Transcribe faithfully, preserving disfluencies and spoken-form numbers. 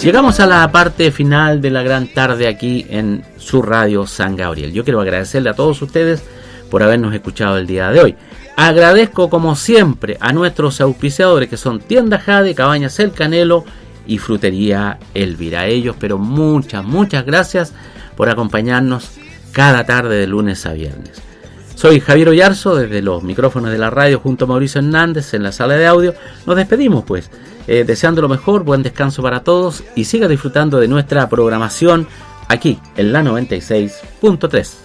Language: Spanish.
Llegamos a la parte final de la gran tarde aquí en su radio San Gabriel. Yo quiero agradecerle a todos ustedes por habernos escuchado el día de hoy. Agradezco como siempre a nuestros auspiciadores que son Tienda Jade, Cabañas El Canelo y Frutería Elvira. A ellos, pero muchas, muchas gracias por acompañarnos cada tarde de lunes a viernes. Soy Javier Oyarzo desde los micrófonos de la radio junto a Mauricio Hernández en la sala de audio. Nos despedimos pues, eh, deseando lo mejor, buen descanso para todos y siga disfrutando de nuestra programación aquí en la noventa y seis punto tres.